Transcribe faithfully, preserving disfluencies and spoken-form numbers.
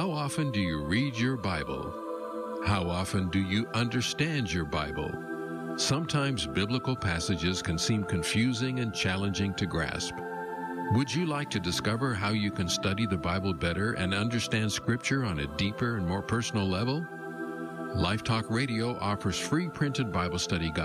How often do you read your Bible? How often do you understand your Bible? Sometimes biblical passages can seem confusing and challenging to grasp. Would you like to discover how you can study the Bible better and understand Scripture on a deeper and more personal level? Life Talk Radio offers free printed Bible study guides